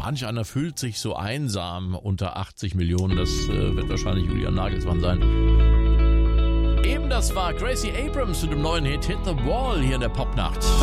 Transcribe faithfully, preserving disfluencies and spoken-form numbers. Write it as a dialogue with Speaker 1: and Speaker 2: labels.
Speaker 1: manch einer fühlt sich so einsam unter achtzig Millionen. Das äh, wird wahrscheinlich Julian Nagelsmann sein. Eben das war Gracie Abrams mit dem neuen Hit Hit the Wall hier in der Popnacht.